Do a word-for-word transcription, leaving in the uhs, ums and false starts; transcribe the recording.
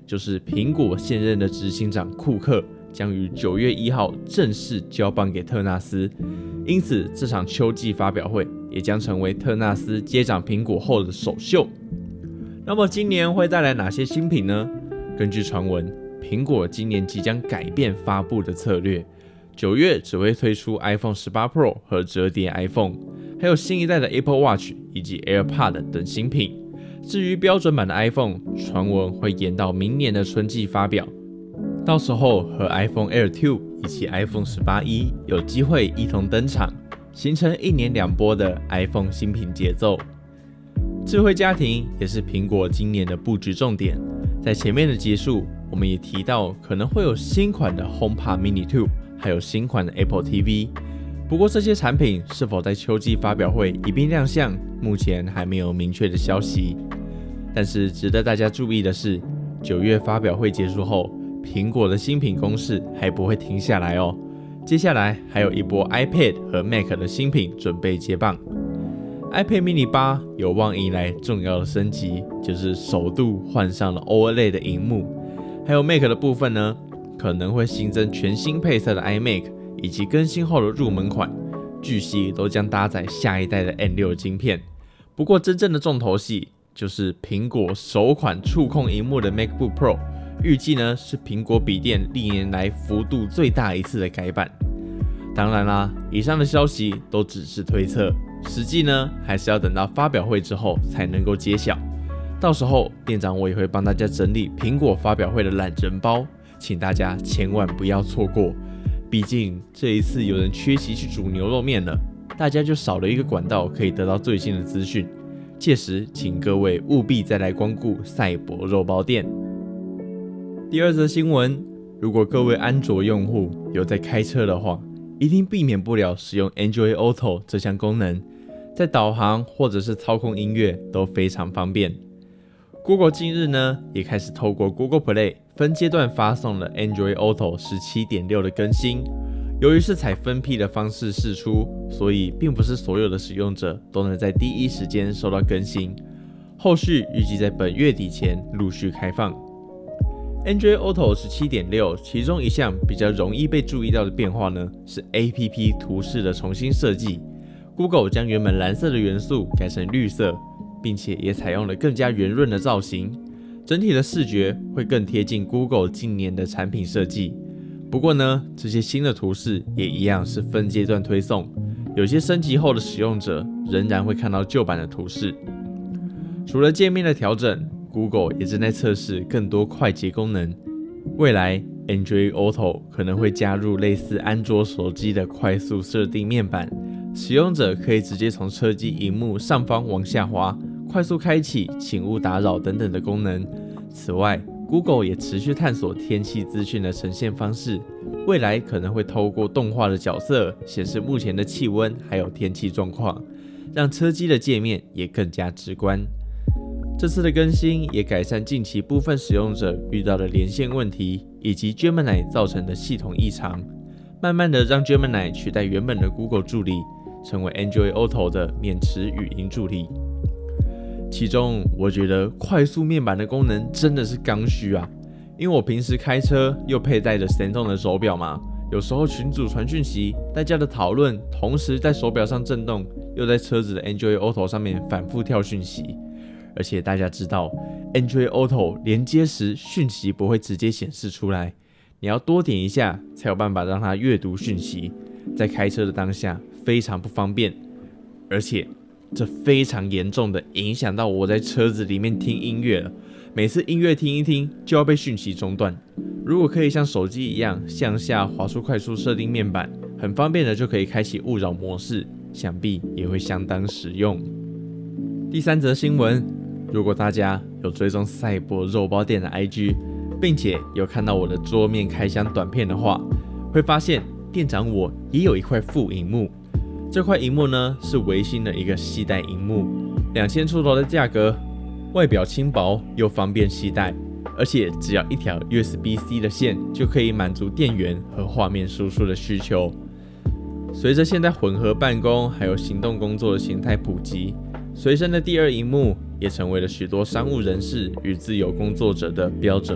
就是苹果现任的执行长库克将于九月一号正式交棒给特纳斯，因此这场秋季发表会也将成为特纳斯接掌苹果后的首秀。那么今年会带来哪些新品呢？根据传闻，苹果今年即将改变发布的策略，九月只会推出 iPhone 十八 Pro 和折叠 iPhone， 还有新一代的 Apple Watch 以及 AirPod 等新品。至于标准版的 iPhone， 传闻会延到明年的春季发表，到时候和 iPhone Air 二以及 iPhone 十八 E 有机会一同登场，形成一年两波的 iPhone 新品节奏。智慧家庭也是苹果今年的布局重点，在前面的集数我们也提到可能会有新款的 HomePod Mini 二，还有新款的 Apple T V。不过这些产品是否在秋季发表会一并亮相，目前还没有明确的消息。但是值得大家注意的是，九月发表会结束后，苹果的新品攻势还不会停下来哦。接下来还有一波 iPad 和 Mac 的新品准备接棒。iPad mini 八有望迎来重要的升级，就是首度换上了 O L E D 的萤幕。还有 Mac 的部分呢，可能会新增全新配色的 iMac， 以及更新后的入门款，据悉都将搭载下一代的 M 六 晶片。不过真正的重头戏就是苹果首款触控萤幕的 MacBook Pro， 预计呢是苹果笔电历年来幅度最大一次的改版。当然啦，以上的消息都只是推测，实际呢还是要等到发表会之后才能够揭晓。到时候店长我也会帮大家整理苹果发表会的懒人包，请大家千万不要错过。毕竟这一次有人缺席去煮牛肉面了，大家就少了一个管道可以得到最新的资讯。届时请各位务必再来光顾赛博肉包店。第二则新闻，如果各位安卓用户有在开车的话，一定避免不了使用 Android Auto 这项功能，在导航或者是操控音乐都非常方便。Google 近日呢也开始透过 Google Play 分阶段发送了 Android Auto 十七点六 的更新。由于是采分批的方式释出，所以并不是所有的使用者都能在第一时间收到更新。后续预计在本月底前陆续开放。Android Auto 十七点六 其中一项比较容易被注意到的变化呢，是 A P P 图示的重新设计。Google 将原本蓝色的元素改成绿色，并且也采用了更加圆润的造型，整体的视觉会更贴近 Google 近年的产品设计。不过呢，这些新的图示也一样是分阶段推送，有些升级后的使用者仍然会看到旧版的图示。除了界面的调整， Google 也正在测试更多快捷功能。未来 Android Auto 可能会加入类似安卓手机的快速设定面板，使用者可以直接从车机萤幕上方往下滑，快速开启请勿打扰等等的功能。此外， Google 也持续探索天气资讯的呈现方式，未来可能会透过动画的角色显示目前的气温还有天气状况，让车机的界面也更加直观。这次的更新也改善近期部分使用者遇到的连线问题，以及 Gemini 造成的系统异常，慢慢的让 Gemini 取代原本的 Google 助理，成为 Android Auto 的免持语音助理。其中我觉得快速面板的功能真的是刚需啊，因为我平时开车又佩戴着神动的手表嘛，有时候群组传讯息，大家的讨论同时在手表上震动，又在车子的 Android Auto 上面反复跳讯息。而且大家知道 Android Auto 连接时讯息不会直接显示出来，你要多点一下才有办法让它阅读讯息，在开车的当下非常不方便，而且这非常严重的影响到我在车子里面听音乐了，每次音乐听一听就要被讯息中断。如果可以像手机一样向下滑出快速设定面板，很方便的就可以开启勿扰模式，想必也会相当实用。第三则新闻，如果大家有追踪赛博肉包店的 I G， 并且有看到我的桌面开箱短片的话，会发现店长我也有一块副萤幕。这块萤幕呢是微星的一个携带萤幕，两千出头的价格，外表轻薄又方便携带，而且只要一条 U S B C 的线就可以满足电源和画面输出的需求。随着现在混合办公还有行动工作的形态普及，随身的第二萤幕也成为了许多商务人士与自由工作者的标准